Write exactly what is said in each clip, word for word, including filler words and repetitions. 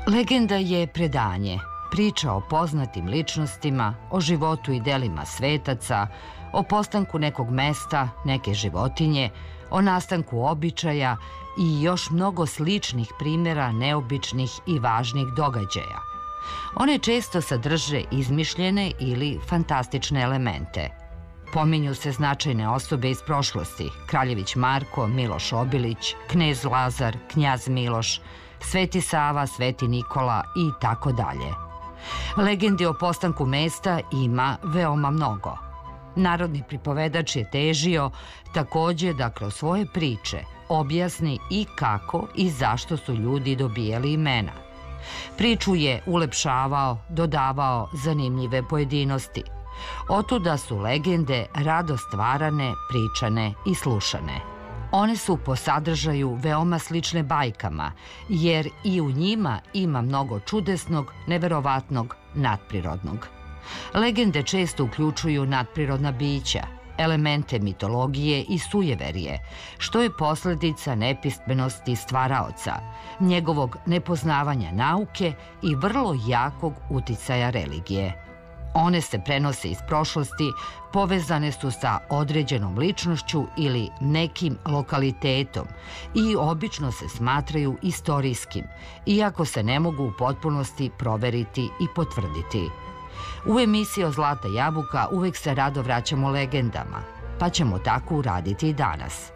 Legenda je predanje, priča o poznatim ličnostima, o životu i delima svetaca, o postanku nekog mesta, neke životinje, o nastanku običaja i još mnogo sličnih primjera neobičnih i važnih događaja. One često sadrže izmišljene ili fantastične elemente. Pominju se značajne osobe iz prošlosti: Kraljević Marko, Miloš Obilić, knez Lazar, knjaz Miloš, Sveti Sava, Sveti Nikola i tako dalje. Legendi o postanku mesta ima veoma mnogo. Narodni pripovedač je težio takođe da kroz svoje priče objasni i kako i zašto su ljudi dobijali imena. Priču je ulepšavao, dodavao zanimljive pojedinosti. Otuda su legende rado stvarane, pričane i slušane. One su po sadržaju veoma slične bajkama, jer i u njima ima mnogo čudesnog, neverovatnog, nadprirodnog. Legende često uključuju nadprirodna bića, elemente mitologije i sujeverije, što je posledica nepismenosti stvaraoca, njegovog nepoznavanja nauke i vrlo jakog uticaja religije. One se prenose iz prošlosti, povezane su sa određenom ličnošću ili nekim lokalitetom i obično se smatraju istorijskim, iako se ne mogu u potpunosti proveriti i potvrditi. U emisiji o Zlata jabuka uvek se rado vraćamo legendama, pa ćemo tako uraditi i danas.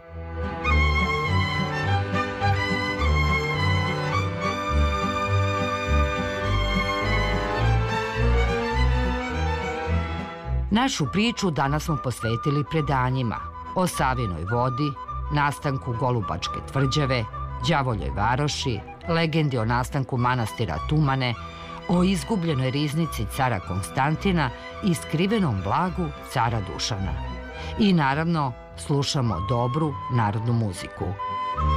Našu priču danas smo posvetili predanjima o Savinoj vodi, nastanku Golubačke tvrđave, Đavoljoj varoši, legendi o nastanku manastira Tumane, o izgubljenoj riznici cara Konstantina i skrivenom blagu cara Dušana. I naravno, slušamo dobru narodnu muziku.